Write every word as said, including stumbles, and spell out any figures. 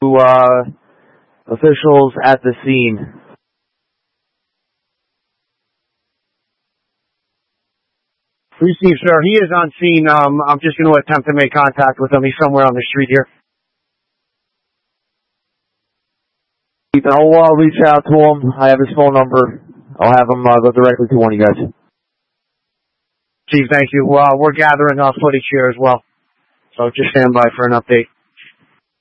to uh, officials at the scene. Received, sir. He is on scene. Um, I'm just going to attempt to make contact with him. He's somewhere on the street here. I'll uh, reach out to him. I have his phone number. I'll have him uh, go directly to one of you guys. Chief, thank you. Uh, we're gathering uh, footage here as well. So just stand by for an update.